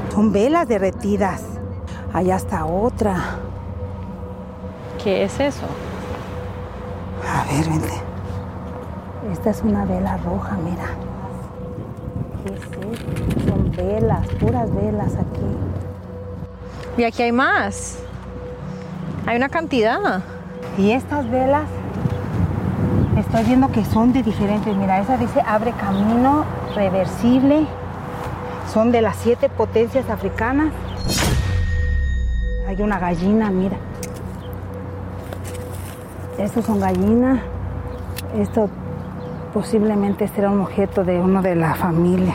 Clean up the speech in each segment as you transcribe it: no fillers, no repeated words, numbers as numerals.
Son velas derretidas. Allá está otra. ¿Qué es eso? A ver, vente. Esta es una vela roja, mira. ¿Qué es esto? Son velas, puras velas aquí. Y aquí hay más. Hay una cantidad. Y estas velas, estoy viendo que son de diferentes. Mira, esa dice abre camino reversible. Son de las 7 potencias africanas. Hay una gallina, mira. Estos son gallinas. Esto posiblemente será un objeto de uno de la familia.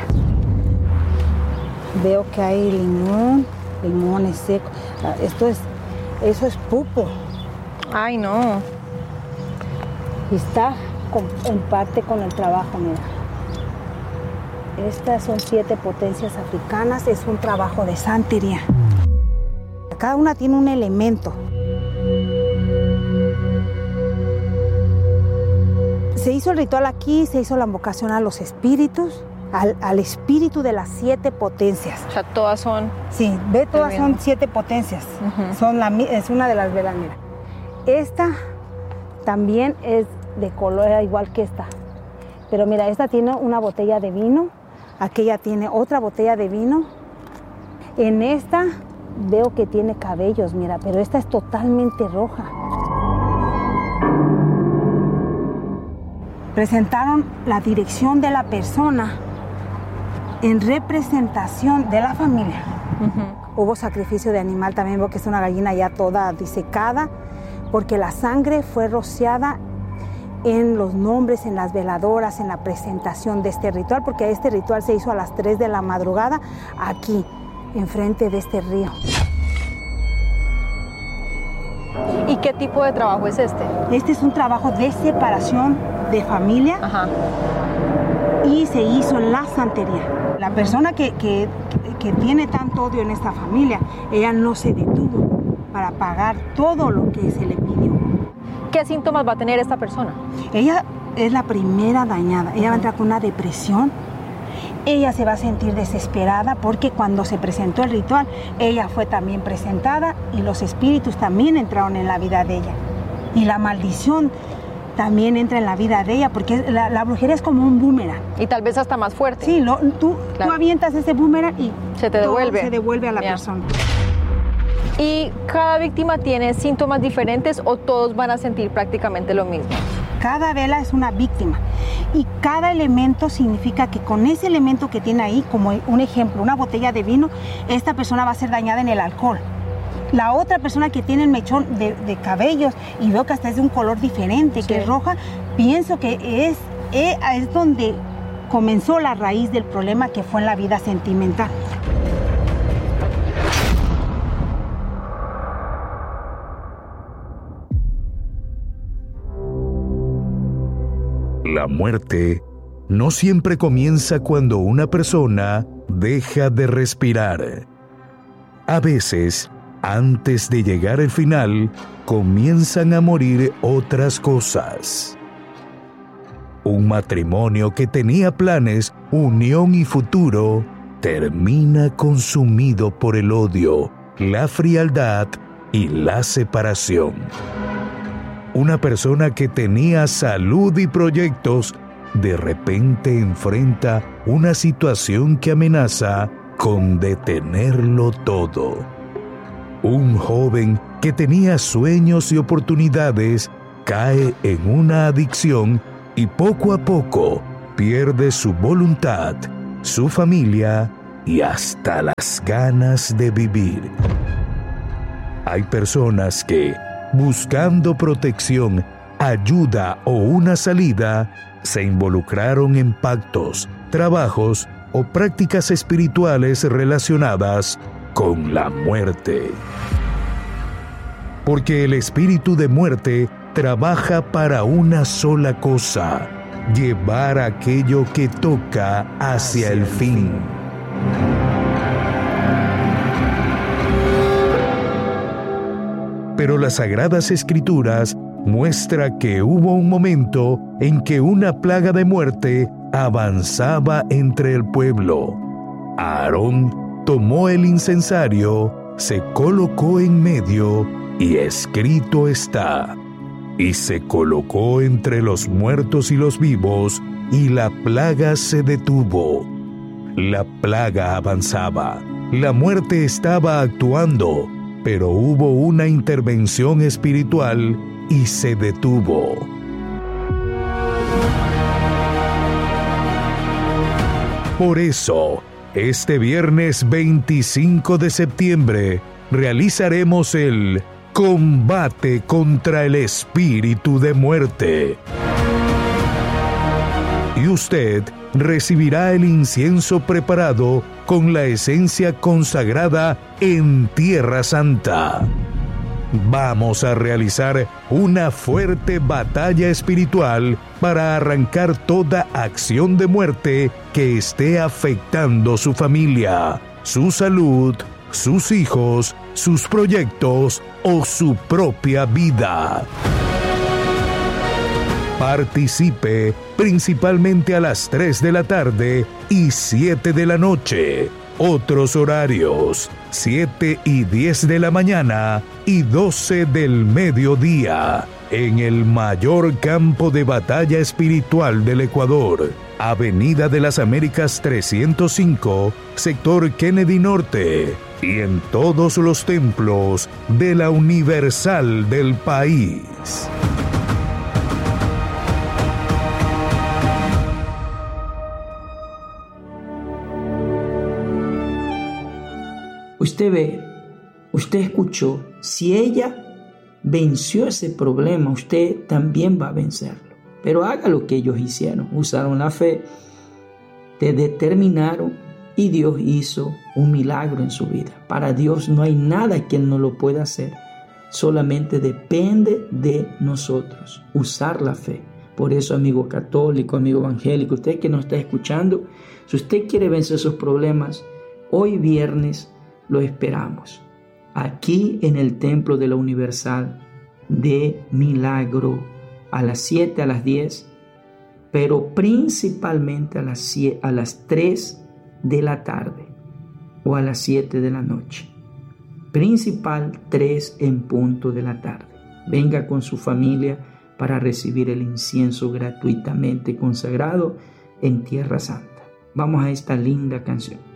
Veo que hay limones secos. Eso es pupo. Ay, no. Y está en parte con el trabajo, mira. Estas son 7 potencias africanas, es un trabajo de santería. Cada una tiene un elemento. Se hizo el ritual aquí, se hizo la invocación a los espíritus, al espíritu de las 7 potencias. O sea, todas son... Sí, ve, todas son 7 potencias. Es una de las velas, mira. Esta también es de color igual que esta. Pero mira, esta tiene una botella de vino, aquella tiene otra botella de vino. En esta veo que tiene cabellos, mira, pero esta es totalmente roja. Presentaron la dirección de la persona en representación de la familia. Hubo sacrificio de animal, también veo que es una gallina ya toda disecada, porque la sangre fue rociada en los nombres, en las veladoras, en la presentación de este ritual, porque este ritual se hizo a las 3 de la madrugada aquí, enfrente de este río. ¿Y qué tipo de trabajo es este? Este es un trabajo de separación de familia. Ajá. Y se hizo la santería. La persona que tiene tanto odio en esta familia, ella no se detuvo para pagar todo lo que se le pidió. ¿Qué síntomas va a tener esta persona? Ella es la primera dañada. Ella va a entrar con una depresión. Ella se va a sentir desesperada porque cuando se presentó el ritual, ella fue también presentada y los espíritus también entraron en la vida de ella. Y la maldición también entra en la vida de ella porque la brujería es como un boomerang. Y tal vez hasta más fuerte. Sí, tú avientas ese boomerang y se te devuelve. Se devuelve a la persona. ¿Y cada víctima tiene síntomas diferentes o todos van a sentir prácticamente lo mismo? Cada vela es una víctima y cada elemento significa que con ese elemento que tiene ahí, como un ejemplo, una botella de vino, esta persona va a ser dañada en el alcohol. La otra persona que tiene el mechón de cabellos y veo que hasta es de un color diferente, que es roja, pienso que es donde comenzó la raíz del problema que fue en la vida sentimental. La muerte no siempre comienza cuando una persona deja de respirar. A veces, antes de llegar al final, comienzan a morir otras cosas. Un matrimonio que tenía planes, unión y futuro, termina consumido por el odio, la frialdad y la separación. Una persona que tenía salud y proyectos, de repente enfrenta una situación que amenaza con detenerlo todo. Un joven que tenía sueños y oportunidades cae en una adicción y poco a poco pierde su voluntad, su familia y hasta las ganas de vivir. Hay personas que, buscando protección, ayuda o una salida, se involucraron en pactos, trabajos o prácticas espirituales relacionadas con la muerte. Porque el espíritu de muerte trabaja para una sola cosa: llevar aquello que toca hacia el fin. Pero las Sagradas Escrituras muestra que hubo un momento en que una plaga de muerte avanzaba entre el pueblo. Aarón tomó el incensario, se colocó en medio, y escrito está: y se colocó entre los muertos y los vivos, y la plaga se detuvo. La plaga avanzaba, la muerte estaba actuando, pero hubo una intervención espiritual y se detuvo. Por eso, este viernes 25 de septiembre, realizaremos el combate contra el espíritu de muerte. Y usted recibirá el incienso preparado con la esencia consagrada en Tierra Santa. Vamos a realizar una fuerte batalla espiritual para arrancar toda acción de muerte que esté afectando su familia, su salud, sus hijos, sus proyectos o su propia vida. Participe principalmente a las 3 de la tarde y 7 de la noche. Otros horarios: 7 y 10 de la mañana y 12 del mediodía. En el mayor campo de batalla espiritual del Ecuador, Avenida de las Américas 305, sector Kennedy Norte, y en todos los templos de la Universal del país. Usted ve, usted escuchó, si ella venció ese problema, usted también va a vencerlo. Pero haga lo que ellos hicieron, usaron la fe, te determinaron y Dios hizo un milagro en su vida. Para Dios no hay nada que Él no lo pueda hacer, solamente depende de nosotros, usar la fe. Por eso, amigo católico, amigo evangélico, usted que nos está escuchando, si usted quiere vencer esos problemas, hoy viernes lo esperamos aquí en el Templo de la Universal de Milagro a las 7, a las 10, pero principalmente a las 3 de la tarde o a las 7 de la noche. Principal 3 en punto de la tarde. Venga con su familia para recibir el incienso gratuitamente consagrado en Tierra Santa. Vamos a esta linda canción.